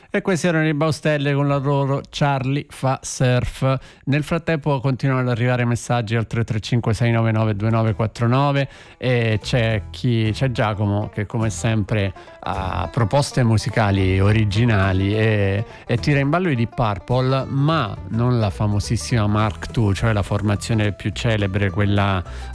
E questi erano i Baustelle con la loro Charlie fa surf. Nel frattempo continuano ad arrivare messaggi al 335 699 2949 e c'è Giacomo che come sempre ha proposte musicali originali e tira in ballo i Deep Purple, ma non la famosissima Mark II, cioè la formazione più celebre, quella